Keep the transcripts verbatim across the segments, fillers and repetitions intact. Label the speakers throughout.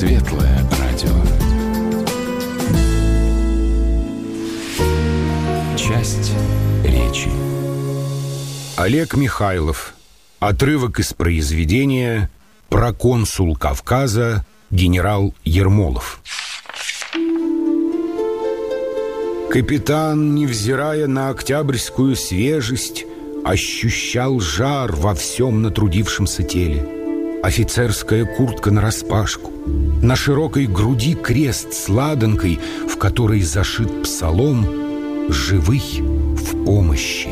Speaker 1: Светлое радио. Часть речи.
Speaker 2: Олег Михайлов. Отрывок из произведения «Проконсул Кавказа генерал Ермолов». Капитан, невзирая на октябрьскую свежесть, ощущал жар во всем натрудившемся теле. Офицерская куртка нараспашку, на широкой груди крест с ладанкой, в которой зашит псалом «Живый в помощи».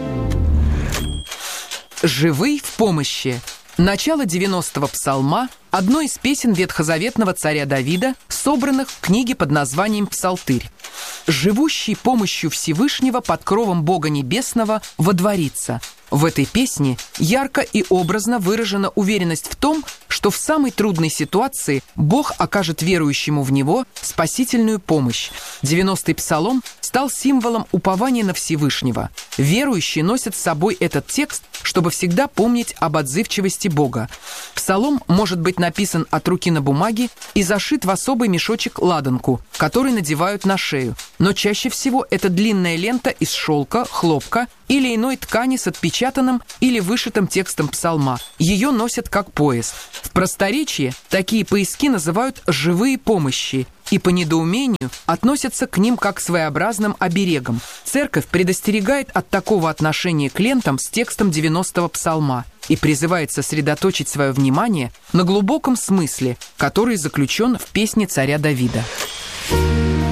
Speaker 3: «Живый в помощи» — начало девяностого псалма, одной из песен ветхозаветного царя Давида, собранных в книге под названием «Псалтырь». «Живущий помощью Всевышнего под кровом Бога Небесного водворится». В этой песне ярко и образно выражена уверенность в том, что в самой трудной ситуации Бог окажет верующему в Него спасительную помощь. девяностый псалом стал символом упования на Всевышнего. Верующие носят с собой этот текст, чтобы всегда помнить об отзывчивости Бога. Псалом может быть написан от руки на бумаге и зашит в особый мешочек-ладанку, который надевают на шею. Но чаще всего это длинная лента из шелка, хлопка или иной ткани с отпечатанным или вышитым текстом псалма. Ее носят как пояс. В просторечии такие пояски называют «живые помощи» и по недоумению относятся к ним как к своеобразным оберегам. Церковь предостерегает от такого отношения к лентам с текстом девяностого псалма и призывает сосредоточить свое внимание на глубоком смысле, который заключен в песне царя Давида.